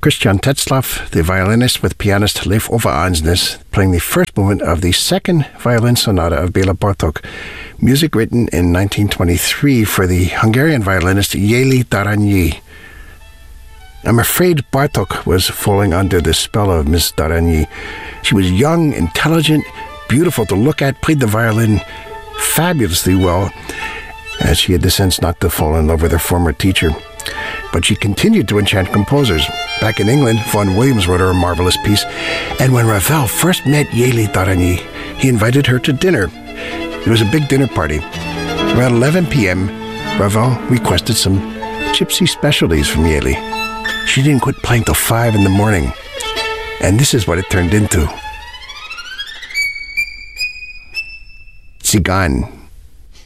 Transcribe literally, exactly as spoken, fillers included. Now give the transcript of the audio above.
Christian Tetzlaff, the violinist with pianist Leif Ove Andsnes, playing the first movement of the second violin sonata of Bela Bartok, music written in nineteen twenty-three for the Hungarian violinist Jeli Darányi. I'm afraid Bartok was falling under the spell of Miss Darányi. She was young, intelligent, beautiful to look at, played the violin fabulously well, as she had the sense not to fall in love with her former teacher. But she continued to enchant composers. Back in England, Vaughan Williams wrote her a marvelous piece, and when Ravel first met Jeli Darányi, he invited her to dinner. It was a big dinner party. Around eleven p.m., Ravel requested some gypsy specialties from Jeli. She didn't quit playing till five in the morning, and this is what it turned into. Tsigan.